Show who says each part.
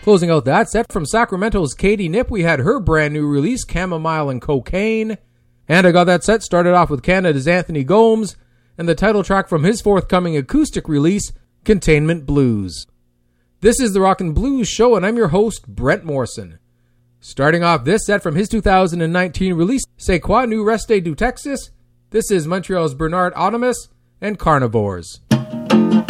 Speaker 1: Closing out that set from Sacramento's Katie Nip, we had her brand new release, Chamomile and Cocaine. And I got that set started off with Canada's Anthony Gomes, and the title track from his forthcoming acoustic release, Containment Blues. This is the Rockin' Blues Show, and I'm your host, Brent Morrison. Starting off this set from his 2019 release, C'est quoi nous reste du Texas? This is Montreal's Bernard Odamus and Carnivores.